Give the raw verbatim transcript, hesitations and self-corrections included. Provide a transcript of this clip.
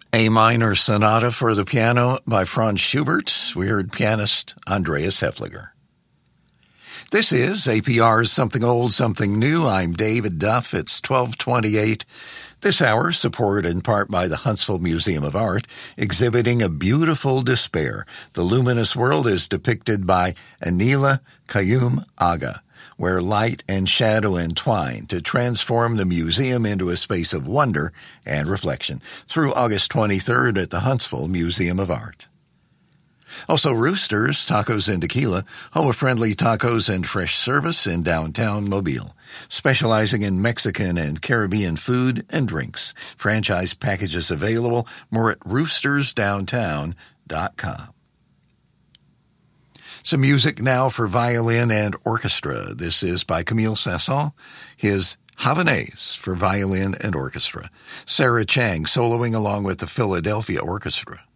A minor sonata for the piano by Franz Schubert. We heard pianist Andreas Hefliger. This is A P R's Something Old, Something New. I'm David Duff. It's twelve twenty-eight. This hour, supported in part by the Huntsville Museum of Art, exhibiting A Beautiful Despair. The luminous world is depicted by Anila Kayum Aga, where light and shadow entwine to transform the museum into a space of wonder and reflection, through August twenty-third at the Huntsville Museum of Art. Also, Roosters, Tacos and Tequila, home of friendly tacos and fresh service in downtown Mobile, specializing in Mexican and Caribbean food and drinks. Franchise packages available. More at roosters downtown dot com. Some music now for violin and orchestra. This is by Camille Sasson, his Havanaise for violin and orchestra. Sarah Chang soloing along with the Philadelphia Orchestra.